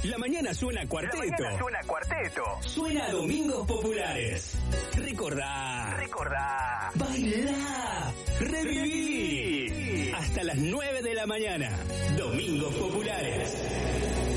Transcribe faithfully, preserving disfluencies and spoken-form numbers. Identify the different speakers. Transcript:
Speaker 1: La mañana suena cuarteto.
Speaker 2: La mañana suena cuarteto.
Speaker 1: Suena Domingos Populares. Recordá.
Speaker 2: Recordá.
Speaker 1: Bailá. Reviví.
Speaker 2: Reviví.
Speaker 1: Hasta las nueve de la mañana. Domingos Populares.